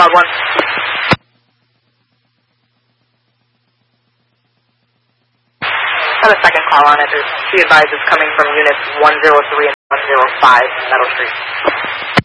Squad 1. Got a second call on it. She advises coming from units 103 and 105 Meadow Street.